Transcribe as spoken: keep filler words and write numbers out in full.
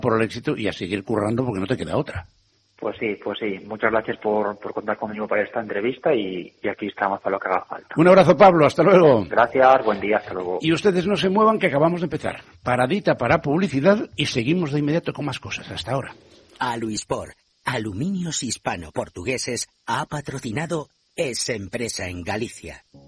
por el éxito y a seguir currando porque no te queda otra. Pues sí, pues sí. Muchas gracias por, por contar conmigo para esta entrevista y, y aquí estamos para lo que haga falta. Un abrazo, Pablo. Hasta luego. Gracias. Buen día. Hasta luego. Y ustedes no se muevan, que acabamos de empezar. Paradita para publicidad y seguimos de inmediato con más cosas. Hasta ahora. Aluispor, Aluminios Hispano-Portugueses, ha patrocinado esa empresa en Galicia.